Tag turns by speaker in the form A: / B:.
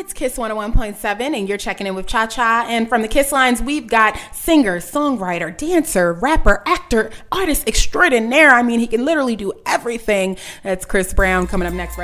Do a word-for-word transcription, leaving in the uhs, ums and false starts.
A: It's Kiss one oh one point seven, and you're checking in with Cha Cha. And from the Kiss lines, we've got singer, songwriter, dancer, rapper, actor, artist extraordinaire. I mean, he can literally do everything. That's Chris Brown coming up next right